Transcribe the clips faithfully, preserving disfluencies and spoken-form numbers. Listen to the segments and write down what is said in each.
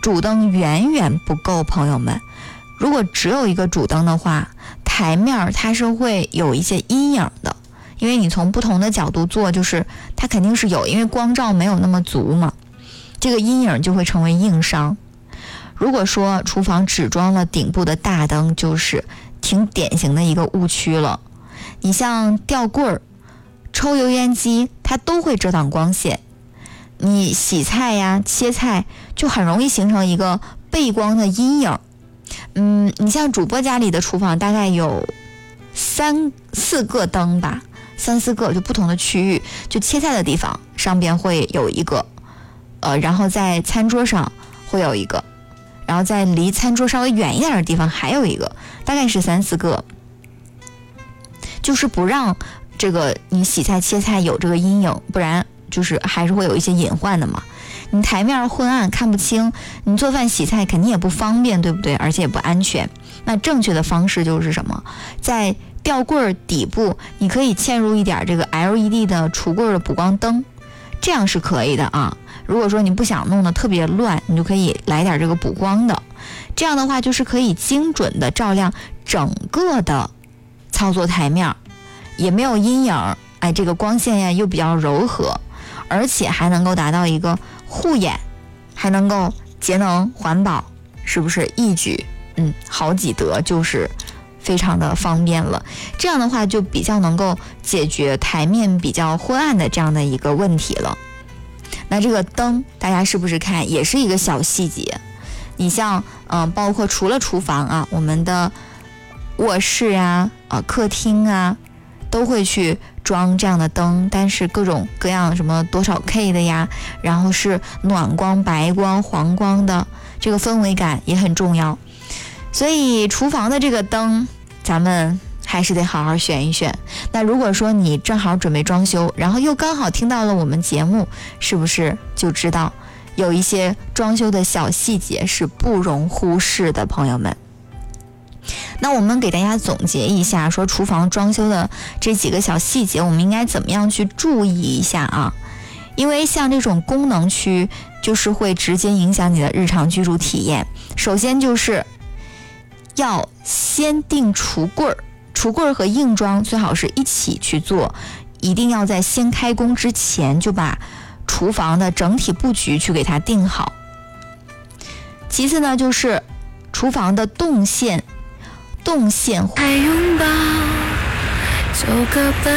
主灯远远不够，朋友们。如果只有一个主灯的话，台面它是会有一些阴影的，因为你从不同的角度做，就是它肯定是有，因为光照没有那么足嘛，这个阴影就会成为硬伤。如果说厨房只装了顶部的大灯，就是挺典型的一个误区了。你像吊柜儿、抽油烟机，它都会遮挡光线，你洗菜呀、切菜就很容易形成一个背光的阴影。嗯，你像主播家里的厨房大概有三四个灯吧，三四个就不同的区域，就切菜的地方上边会有一个，呃，然后在餐桌上会有一个，然后在离餐桌稍微远一点的地方还有一个，大概是三四个，就是不让这个你洗菜切菜有这个阴影，不然就是还是会有一些隐患的嘛。你台面昏暗看不清，你做饭洗菜肯定也不方便，对不对？而且也不安全。那正确的方式就是什么？在吊柜底部你可以嵌入一点这个 L E D 的橱柜的补光灯，这样是可以的啊。如果说你不想弄得特别乱，你就可以来点这个补光的，这样的话就是可以精准的照亮整个的操作台面，也没有阴影，哎，这个光线呀又比较柔和，而且还能够达到一个护眼，还能够节能环保，是不是一举嗯好几得，就是非常的方便了。这样的话就比较能够解决台面比较昏暗的这样的一个问题了。那这个灯大家是不是看也是一个小细节？你像嗯、呃，包括除了厨房啊，我们的卧室啊、呃客厅啊，都会去装这样的灯，但是各种各样什么多少 K 的呀，然后是暖光、白光、黄光的，这个氛围感也很重要。所以厨房的这个灯咱们还是得好好选一选。那如果说你正好准备装修，然后又刚好听到了我们节目，是不是就知道有一些装修的小细节是不容忽视的，朋友们。那我们给大家总结一下，说厨房装修的这几个小细节我们应该怎么样去注意一下啊？因为像这种功能区就是会直接影响你的日常居住体验。首先就是要先定橱柜儿，橱柜儿和硬装最好是一起去做，一定要在先开工之前就把厨房的整体布局去给它定好。其次呢，就是厨房的动线动线还拥抱就各奔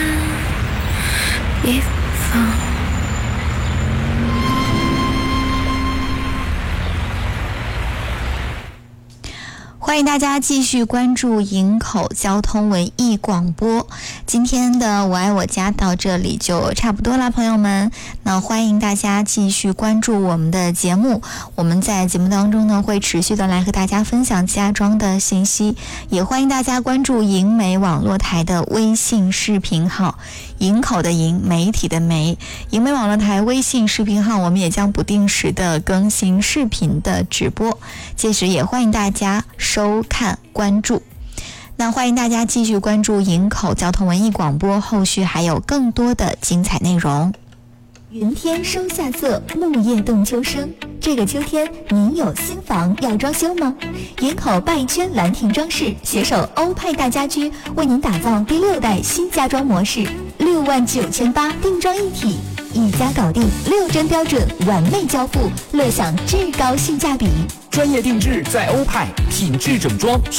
一方。 欢迎大家继续关注营口交通文艺广播。今天的我爱我家到这里就差不多了，朋友们。那欢迎大家继续关注我们的节目，我们在节目当中呢会持续的来和大家分享家装的信息，也欢迎大家关注营媒网络台的微信视频号，营口的营，媒体的媒，营媒网络台微信视频号，我们也将不定时的更新视频的直播，届时也欢迎大家收看关注。那欢迎大家继续关注营口交通文艺广播，后续还有更多的精彩内容。 云天收夏色，木叶动秋声。这个秋天，您有新房要装修吗？营口拜圈兰亭装饰携手欧派大家居，为您打造第六代新家装模式，六万九千八定装一体，一家搞定，六针标准，完美交付，乐享至高性价比。 专业定制在欧派，品质整装